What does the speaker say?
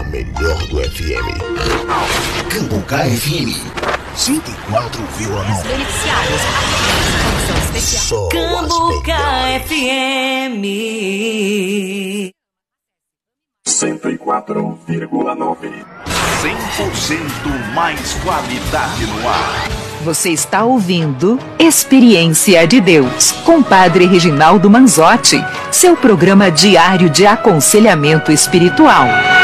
melhor do FM. Cambuca FM 104,9. Beneficiários. Só Cambuca FM 104,9. 100% mais qualidade no ar. Você está ouvindo Experiência de Deus, com Padre Reginaldo Manzotti, seu programa diário de aconselhamento espiritual.